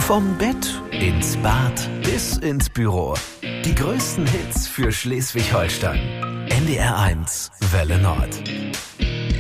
Vom Bett ins Bad bis ins Büro. Die größten Hits für Schleswig-Holstein. NDR 1 Welle Nord.